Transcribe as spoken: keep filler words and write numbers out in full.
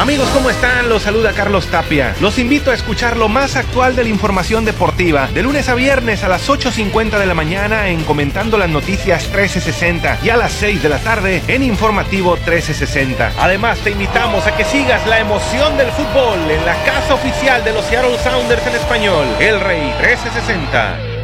Amigos, ¿cómo están? Los saluda Carlos Tapia. Los invito a escuchar lo más actual de la información deportiva de lunes a viernes a las ocho cincuenta de la mañana en Comentando las Noticias trece sesenta y a las seis de la tarde en Informativo trece sesenta. Además, te invitamos a que sigas la emoción del fútbol en la casa oficial de los Seattle Sounders en español, El Rey trece sesenta.